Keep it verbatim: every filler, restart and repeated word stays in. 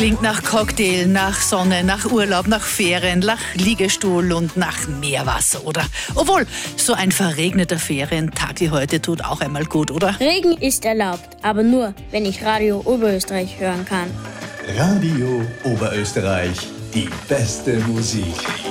klingt nach Cocktail, nach Sonne, nach Urlaub, nach Ferien, nach Liegestuhl und nach Meerwasser, oder? Obwohl, so ein verregneter Ferientag wie heute tut auch einmal gut, oder? Regen ist erlaubt, aber nur, wenn ich Radio Oberösterreich hören kann. Radio Oberösterreich, die beste Musik.